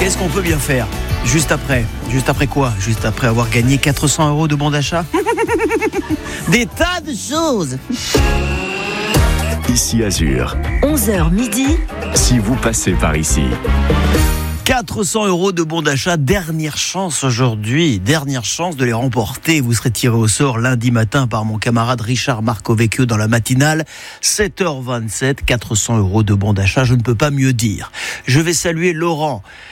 Qu'est-ce qu'on peut bien faire juste après quoi? Juste après avoir gagné 400 € de bon d'achat. Des tas de choses. Ici Azur, 11h midi. si vous passez par ici. 400 € de bons d'achat, dernière chance aujourd'hui, dernière chance de les remporter. Vous serez tiré au sort lundi matin par mon camarade Richard Marcovecchio dans la matinale, 7h27, 400 € de bons d'achat, je ne peux pas mieux dire. Je vais saluer Laurent